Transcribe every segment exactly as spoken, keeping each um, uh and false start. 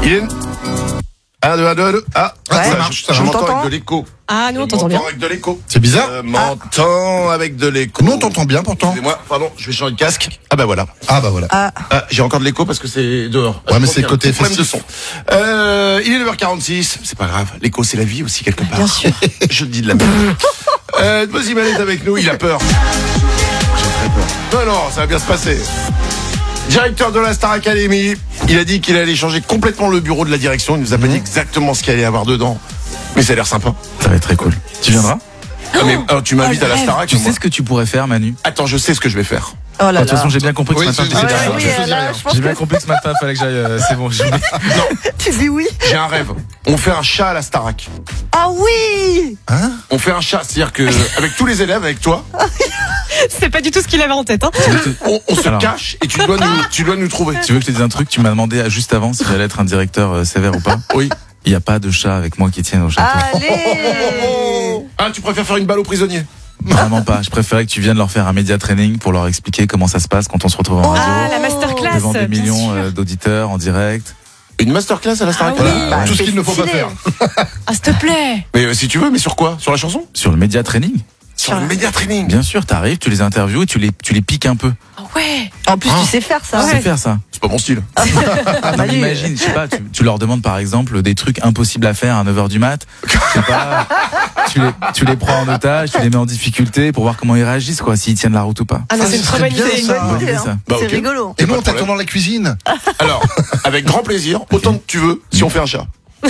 Il est... un, deux, un, deux, un, deux. Ah, Ouais. ça Ça marche. ça Je marche. m'entends avec de l'écho. Ah, nous on Je t'entend bien. m'entends avec de l'écho. C'est bizarre. Je m'entends avec de l'écho. Nous on t'entend bien pourtant. Excusez-moi, pardon, je vais changer de casque. Ah bah voilà. Ah bah voilà. Ah, j'ai encore de l'écho parce que c'est dehors. Ouais, mais Je c'est pense qu'il y a côté un problème de festif. son. Euh, il est neuf heures quarante-six. C'est pas grave. L'écho, c'est la vie aussi, quelque part. Bien sûr. Je te dis de la merde. euh, Moziman est avec nous. Il a peur. J'ai très peur. Non, non, ça va bien se passer. Directeur de la Star Academy. Il a dit qu'il allait changer complètement le bureau de la direction. Il nous a pas dit exactement ce qu'il allait y avoir dedans. Mais ça a l'air sympa. Ça va être très cool. Tu viendras? Ah, mais, alors, tu m'invites Oh, à la le Starac. Tu moi. sais ce que tu pourrais faire, Manu? Attends, je sais ce que je vais faire. Oh là De toute là. façon, j'ai bien compris que Oui, ce matin, c'est- t'étais ouais, derrière. ouais, oui, je choisis là, rien. je pense J'ai que bien compris que ce matin, fallait que j'aille. euh, c'est bon, je... tu dis oui. J'ai un rêve. On fait un chat à la Starac. Ah oui. Hein? On fait un chat, c'est-à-dire que avec tous les élèves, avec toi, C'est pas du tout ce qu'il avait en tête. Hein. on, on se Alors. cache et tu dois nous, tu dois nous trouver. Tu veux que je te dise un truc? Tu m'as demandé juste avant si j'allais être un directeur euh, sévère ou pas. Oui. Il n'y a pas de chat avec moi qui tienne au château. Allez. Ah, tu préfères faire une balle aux prisonniers? Vraiment pas. Je préférais que tu viennes leur faire un média training pour leur expliquer comment ça se passe quand on se retrouve en Ah, radio. la masterclass. Devant des bien millions sûr. euh, d'auditeurs en direct. Une masterclass à la Starac. Ah oui. Voilà. Bah, Tout ce c'est qu'il ne faut pas stylé. faire. Ah, s'il te plaît. Mais euh, si tu veux, mais sur quoi? Sur la chanson? Sur le média training. Sur le média training. Bien sûr, t'arrives, tu les interviews et tu les, tu les piques un peu. Ah ouais. En plus, Ah. tu sais faire ça. Tu sais faire ça. C'est pas mon style. Non, mais Manu. imagine, je sais pas, tu, tu leur demandes par exemple des trucs impossibles à faire à neuf heures du mat. Je sais pas, tu les, tu les prends en otage, tu les mets en difficulté pour voir comment ils réagissent, quoi, s'ils tiennent la route ou pas. Ah non, Ah, c'est une ce très serait bonne bien, idée. ça. Bonne idée, hein. ça. Bah, C'est ok. rigolo. Et Pas nous de on t'attend problème. dans la cuisine. Alors, avec grand plaisir, autant que tu veux, si on fait un chat.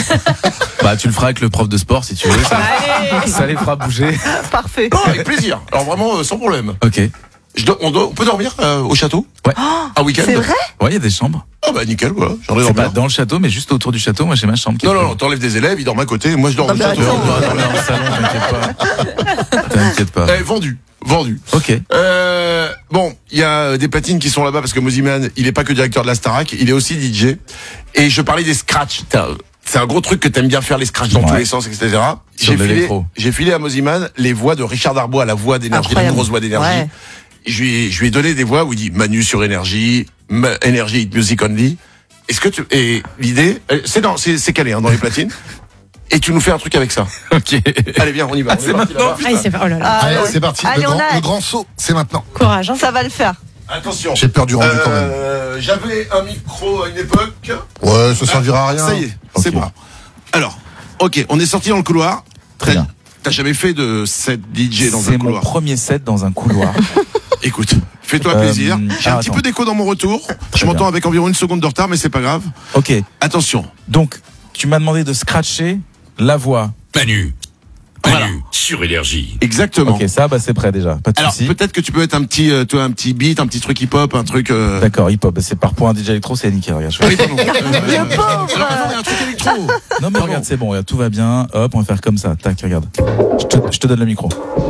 Bah, tu le feras avec le prof de sport si tu veux. Ça, Allez. ça les fera bouger. Parfait. Non, avec plaisir. Alors vraiment, euh, sans problème. Ok. Je dois- on, doit- on peut dormir euh, au château? Ouais. Un week-end? C'est vrai? Ouais, il y a des chambres. Ah bah nickel, voilà. J'en ai C'est pas dormi. dans le château, mais juste autour du château. Moi, j'ai ma chambre. qui Non, est non, non, prête. t'enlèves des élèves, ils dorment à côté, moi je dors Ah au bah, château. attends. On doit dormir dans le salon, t'inquiète pas. T'inquiète pas. Eh, vendu, vendu. Ok. Euh, bon, il y a euh, des platines qui sont là-bas parce que Moziman, il est pas que directeur de la Starac, il est aussi D J. Et je parlais des scratchs. T'as- C'est un gros truc que t'aimes bien faire, les scratchs dans Ouais. tous les sens, et cetera. Sur J'ai de filé, l'électro. j'ai filé à Moziman les voix de Richard Darbois, la voix d'énergie, la Incroyable. grosse voix d'énergie. Ouais. Je lui, ai, je lui ai donné des voix où il dit Manu sur énergie, Ma- énergie hit music only. Est-ce que tu, et l'idée, euh, c'est dans, c'est, c'est calé, hein, dans les platines. Et tu nous fais un truc avec ça. Ok. Allez, viens, on y va. On est parti là-bas. Ah, il s'est pas. Oh là là. Ah, Allez, ouais. c'est parti. Allez, le, on grand, a- le grand saut, c'est maintenant. Courage. Hein. Ça va le faire. Attention. J'ai peur du rendu quand même. Euh, j'avais un micro à une époque. Ouais, ça servira à rien. Ça y est, c'est Ok. bon. Alors, ok, on est sorti dans le couloir. Très bien. T'as jamais fait de set D J dans un C'est mon couloir? premier set dans un couloir. Écoute, fais-toi Euh, plaisir. J'ai ah, un petit attends. peu d'écho dans mon retour. Je Très m'entends bien. avec environ une seconde de retard, mais c'est pas grave. Ok. Attention. Donc, tu m'as demandé de scratcher la voix. Manu. Manu, Voilà. sur énergie. Exactement. Ok, ça, bah, c'est prêt déjà. Pas de Alors souci. peut-être que tu peux mettre un petit, euh, toi, un petit beat, un petit truc hip-hop, un truc. Euh... D'accord, hip-hop. C'est par point D J électro, c'est nickel. Regarde, je Oui, fais- pardon. Le pauvre. Alors, attends, il y a un truc électro. Non, mais regarde, c'est bon. Regarde, tout va bien. Hop, on va faire comme ça. Tac, regarde. Je te, je te donne le micro.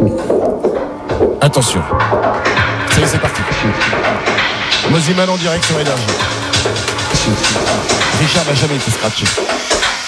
Attention. Ça y est, c'est parti. Moziman en direct sur énergie. Richard n'a jamais été scratché.